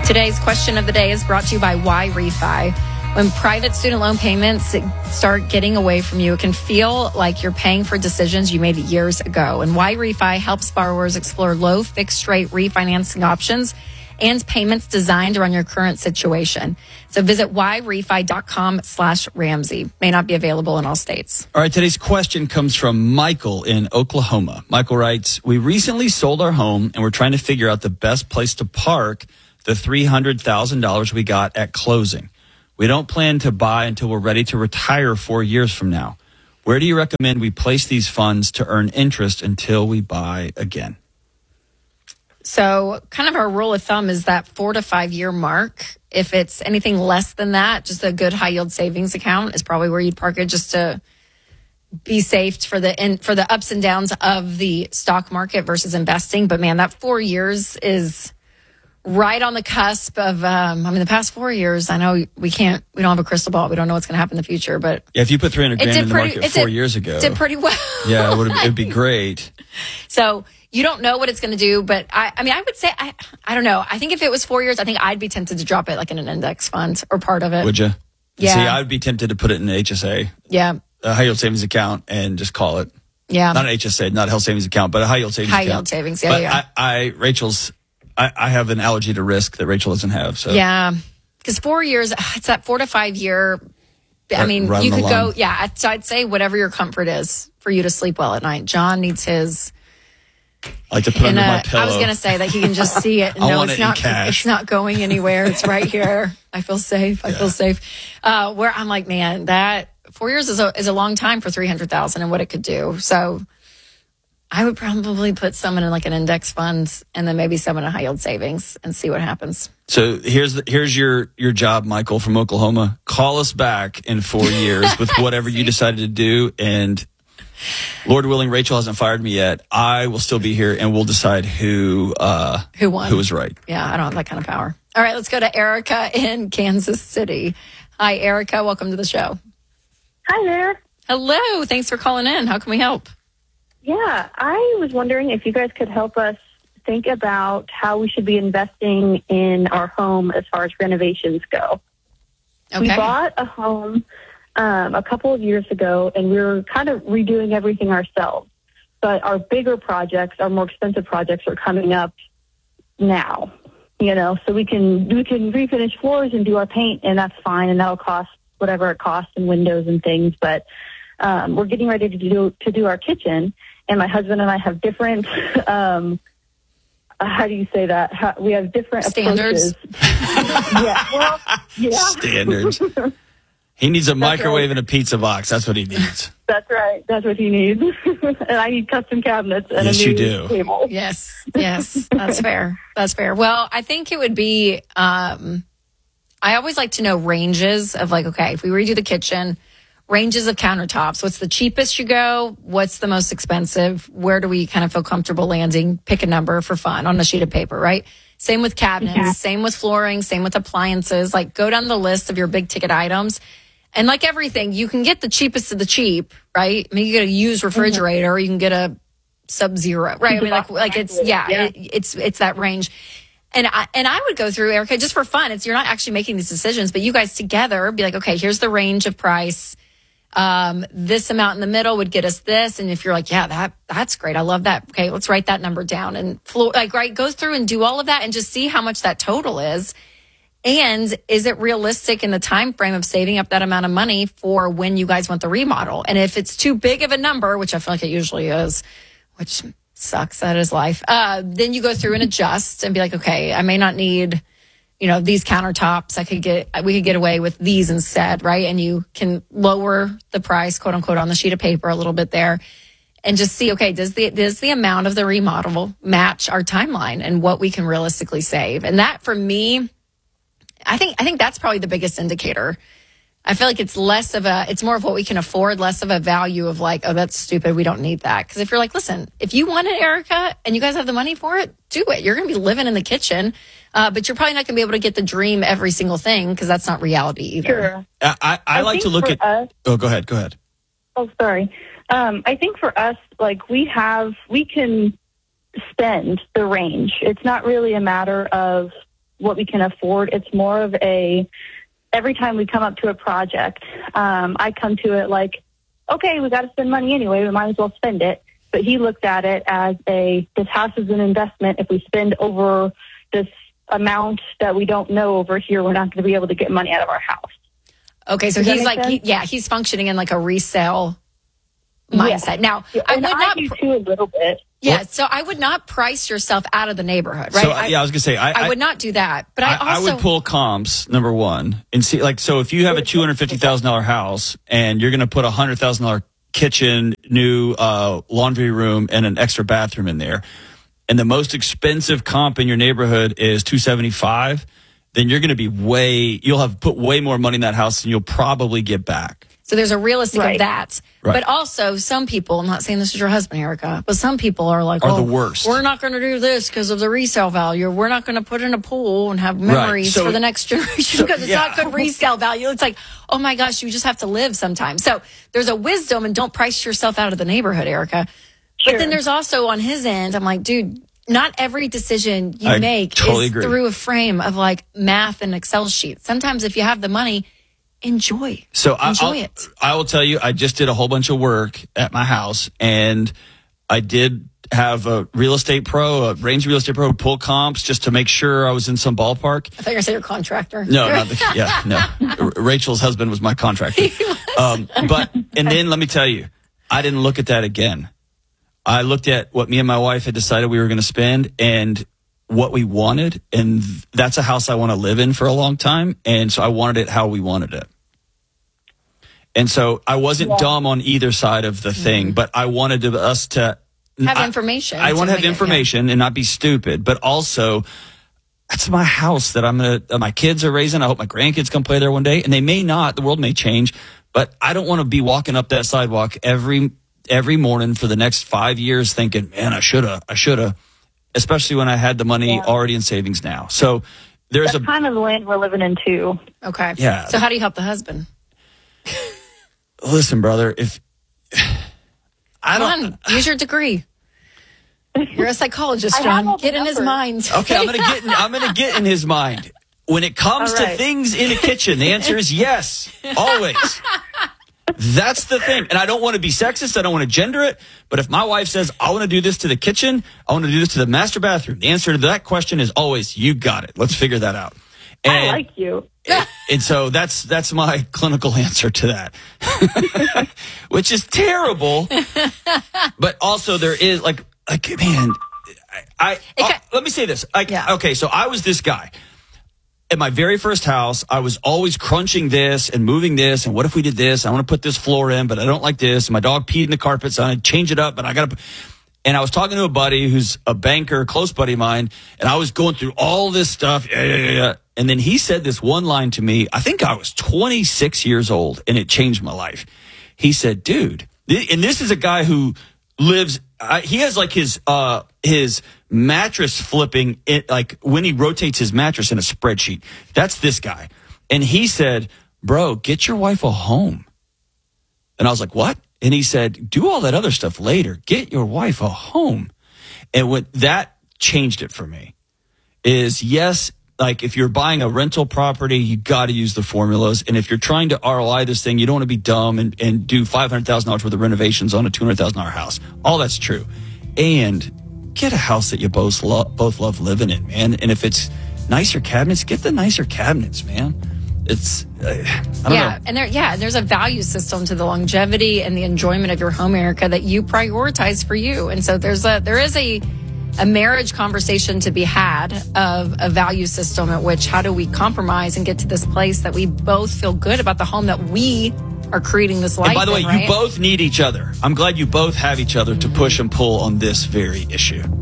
Today's question of the day is brought to you by Why Refi. When private student loan payments start getting away from you, it can feel like you're paying for decisions you made years ago. And Why Refi helps borrowers explore low fixed rate refinancing options and payments designed around your current situation. So visit whyrefi.com/Ramsey. May not be available in all states. All right, today's question comes from Michael in Oklahoma. Michael writes, we recently sold our home and we're trying to figure out the best place to park the $300,000 we got at closing. We don't plan to buy until we're ready to retire 4 years from now. Where do you recommend we place these funds to earn interest until we buy again? So kind of our rule of thumb is that 4 to 5 year mark. If it's anything less than that, just a good high yield savings account is probably where you'd park it, just to be safe for the ups and downs of the stock market versus investing. But man, that 4 years is right on the cusp of, the past 4 years, I know we don't have a crystal ball. We don't know what's going to happen in the future, but yeah, if you put 300 grand in the market 4 years ago, it did pretty well. Yeah, it'd be great. So you don't know what it's going to do, but I would say, I don't know. I think if it was 4 years, I think I'd be tempted to drop it like in an index fund or part of it. Would you? Yeah. See, I'd be tempted to put it in an HSA. Yeah. A high yield savings account and just call it. Yeah. Not an HSA, not a health savings account, but a high yield savings account. High yield savings, yeah. But I have an allergy to risk that Rachel doesn't have. So yeah, because 4 years, it's that 4 to 5 year. I mean, you could go. Yeah, so I'd say whatever your comfort is for you to sleep well at night. John needs his. I like to put under my pillow. I was going to say that he can just see it. No, it's not. It's not going anywhere. It's right here. I feel safe. I feel safe. Where I'm like, man, that 4 years is a long time for $300,000 and what it could do. So I would probably put some in like an index fund and then maybe some in a high yield savings and see what happens. So here's your job, Michael from Oklahoma. Call us back in 4 years with whatever you decided to do, and Lord willing, Rachel hasn't fired me yet. I will still be here, and we'll decide who won, who was right. Yeah, I don't have that kind of power. All right, let's go to Erica in Kansas City. Hi, Erica. Welcome to the show. Hi there. Hello. Thanks for calling in. How can we help? Yeah, I was wondering if you guys could help us think about how we should be investing in our home as far as renovations go. Okay. We bought a home a couple of years ago, and we were kind of redoing everything ourselves. But our bigger projects, our more expensive projects, are coming up now. So we can refinish floors and do our paint, and that's fine, and that'll cost whatever it costs and windows and things. But we're getting ready to do our kitchen. And my husband and I have different, how do you say that? We have different standards. Standards. He needs a microwave and a pizza box. That's what he needs. That's right. That's what he needs. And I need custom cabinets and a new table. Yes. That's fair. That's fair. Well, I think it would be, I always like to know ranges of like, okay, if we redo the kitchen, ranges of countertops. What's the cheapest you go? What's the most expensive? Where do we kind of feel comfortable landing? Pick a number for fun on a sheet of paper, right? Same with cabinets, same with flooring, same with appliances. Like go down the list of your big ticket items. And like everything, you can get the cheapest of the cheap, right? I mean, you get a used refrigerator, or you can get a Sub-Zero, right? I mean, like it's, it's that range. And I would go through, Erica, just for fun. You're not actually making these decisions, but you guys together be like, okay, here's the range of price. This amount in the middle would get us this. And if you're like, yeah, that's great. I love that. Okay, let's write that number down and go through and do all of that and just see how much that total is. And is it realistic in the time frame of saving up that amount of money for when you guys want the remodel? And if it's too big of a number, which I feel like it usually is, which sucks, that is life. Then you go through and adjust and be like, okay, I may not need these countertops. We could get away with these instead, right? And you can lower the price, quote unquote, on the sheet of paper a little bit there and just see, okay, does the amount of the remodel match our timeline and what we can realistically save? And that for me, I think that's probably the biggest indicator. I feel like it's more of what we can afford, less of a value of like, oh, that's stupid, we don't need that. Because if you're like, listen, if you want it, Erica, and you guys have the money for it, do it. You're going to be living in the kitchen, but you're probably not going to be able to get the dream every single thing because that's not reality either. Sure. I like to look at us. Oh, go ahead. Oh, sorry. I think for us, like we can spend the range. It's not really a matter of what we can afford. It's more of every time we come up to a project, I come to it like, okay, we got to spend money anyway. We might as well spend it. But he looks at it as this house is an investment. If we spend over this amount that we don't know over here, we're not going to be able to get money out of our house. Okay, so he's like, he's functioning in like a resale mindset. Now, I would not do too a little bit. Yeah, so I would not price yourself out of the neighborhood, right? So, I was going to say, I would not do that. But I would pull comps, number one, and see, like, so if you have a $250,000 house and you're going to put a $100,000 kitchen, new laundry room, and an extra bathroom in there, and the most expensive comp in your neighborhood is $275,000, then you're going to be you'll have put way more money in that house than you'll probably get back. So there's a realistic of that. Right. But also some people, I'm not saying this is your husband, Erica, but some people are like, the worst. We're not going to do this because of the resale value. We're not going to put in a pool and have memories for the next generation because it's not good resale value. It's like, oh my gosh, you just have to live sometimes. So there's a wisdom, and don't price yourself out of the neighborhood, Erica. Sure. But then there's also on his end, I'm like, dude, not every decision you make is through a frame of like math and Excel sheets. Sometimes if you have the money, enjoy it. I will tell you, I just did a whole bunch of work at my house, and I did have a Range Real Estate Pro, pull comps just to make sure I was in some ballpark. I thought you were going to say your contractor. No, Rachel's husband was my contractor. And then let me tell you, I didn't look at that again. I looked at what me and my wife had decided we were going to spend and what we wanted, and that's a house I want to live in for a long time, and so I wanted it how we wanted it. And so I wasn't dumb on either side of the thing, but I wanted us to have information. I want to have information and not be stupid, but also that's my house that my kids are raising. I hope my grandkids come play there one day, and they may not. The world may change, but I don't want to be walking up that sidewalk every morning for the next 5 years thinking, man, I shoulda, especially when I had the money already in savings now. So that's kind of the land we're living in too. Okay. Yeah. So how do you help the husband? Listen, brother, use your degree. You're a psychologist, John. Get in his mind. Okay, I'm gonna get in his mind. When it comes to things in a kitchen, the answer is yes, always. That's the thing. And I don't want to be sexist. I don't want to gender it. But if my wife says, I want to do this to the kitchen, I want to do this to the master bathroom, the answer to that question is always, you got it. Let's figure that out. And, I like you. And so that's my clinical answer to that, which is terrible. But also there is like man, let me say this. Okay, so I was this guy. At my very first house, I was always crunching this and moving this. And what if we did this? I want to put this floor in, but I don't like this. And my dog peed in the carpet, so I change it up. But and I was talking to a buddy who's a banker, close buddy of mine. And I was going through all this stuff. And then he said this one line to me. I think I was 26 years old, and it changed my life. He said, dude, and this is a guy who lives, he has like his mattress flipping, like when he rotates his mattress in a spreadsheet. That's this guy. And he said, bro, get your wife a home. And I was like, what? And he said, do all that other stuff later. Get your wife a home. And what that changed it for me is, yes, like if you're buying a rental property, you got to use the formulas. And if you're trying to ROI this thing, you don't want to be dumb and do $500,000 worth of renovations on a $200,000 house. All that's true. And get a house that you both love living in, man. And if it's nicer cabinets, get the nicer cabinets, man. It's I don't know. And there's a value system to the longevity and the enjoyment of your home, Erica, that you prioritize for you. And so there is a marriage conversation to be had of a value system at which how do we compromise and get to this place that we both feel good about the home that we are creating this life. And by the way, you both need each other. I'm glad you both have each other to push and pull on this very issue.